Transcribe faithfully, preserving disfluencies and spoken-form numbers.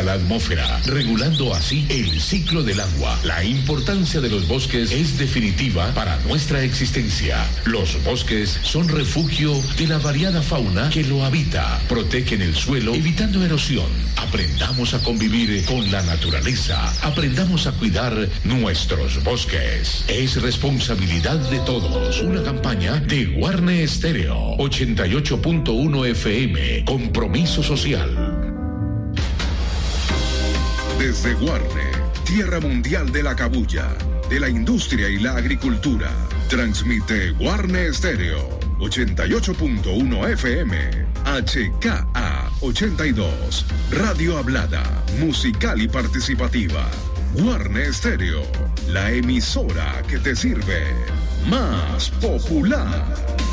la atmósfera, regulando así el ciclo del agua. La importancia de los bosques es definitiva para nuestra existencia. Los bosques son refugio de la variada fauna que lo habita, protegen el suelo evitando erosión. Aprendamos a convivir con la naturaleza, aprendamos a cuidar nuestros bosques. Es responsabilidad de todos. Una campaña de Guarne Estéreo ochenta y ocho punto uno F M. Compromiso social. Desde Guarne, tierra mundial de la cabuya, de la industria y la agricultura, transmite Guarne Estéreo ochenta y ocho punto uno F M, H K A ochenta y dos, Radio Hablada, musical y participativa. Guarne Estéreo, la emisora que te sirve. Más popular.